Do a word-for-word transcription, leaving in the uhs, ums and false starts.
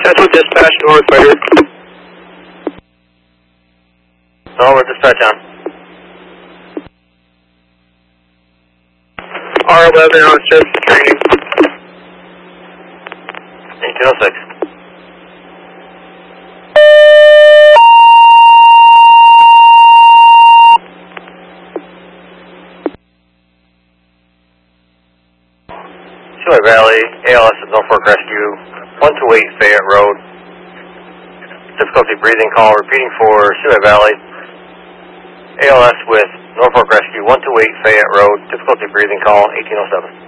Central Dispatch, North Fighter. Norwood Dispatch on. R eleven on surface training. eighteen oh six. Seaway Valley, A L S at Norfolk Rescue, one two eight Fayette Road. Difficulty breathing call, repeating for Seaway Valley. A L S with Norfolk Rescue, one two eight Fayette Road. Difficulty breathing call, eighteen oh seven.